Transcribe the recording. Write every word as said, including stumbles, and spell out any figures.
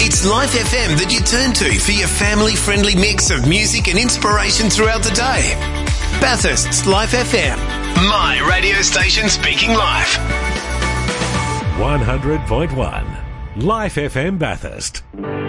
It's Life F M that you turn to for your family-friendly mix of music and inspiration throughout the day. Bathurst's Life F M. My radio station speaking live. one hundred point one. Life F M Bathurst.